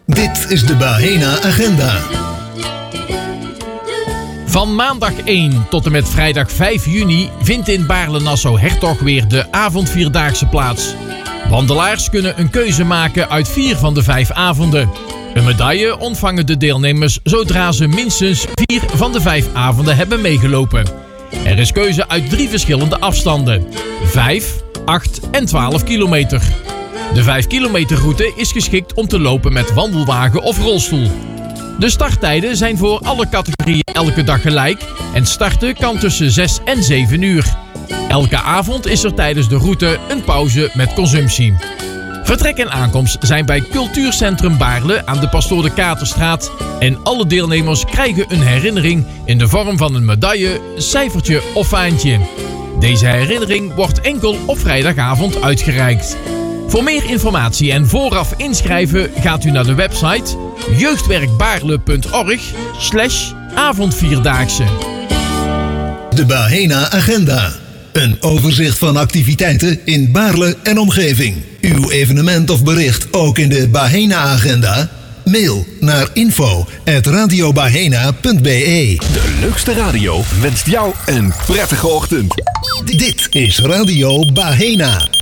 Dit is de Bahena Agenda. Van maandag 1 tot en met vrijdag 5 juni vindt in Baarle-Nassau-Hertog weer de avondvierdaagse plaats. Wandelaars kunnen een keuze maken uit 4 van de 5 avonden. Een medaille ontvangen de deelnemers zodra ze minstens 4 van de 5 avonden hebben meegelopen. Er is keuze uit 3 verschillende afstanden: 5, 8 en 12 kilometer. De 5 kilometer route is geschikt om te lopen met wandelwagen of rolstoel. De starttijden zijn voor alle categorieën elke dag gelijk en starten kan tussen 6 en 7 uur. Elke avond is er tijdens de route een pauze met consumptie. Vertrek en aankomst zijn bij Cultuurcentrum Baarle aan de Pastoor de Katerstraat en alle deelnemers krijgen een herinnering in de vorm van een medaille, cijfertje of faantje. Deze herinnering wordt enkel op vrijdagavond uitgereikt. Voor meer informatie en vooraf inschrijven gaat u naar de website jeugdwerkbaarle.org/avondvierdaagse. De Bahena Agenda. Een overzicht van activiteiten in Baarle en omgeving. Uw evenement of bericht ook in de Bahena Agenda? Mail naar info@radiobahena.be. De leukste radio wenst jou een prettige ochtend. Dit is Radio Bahena.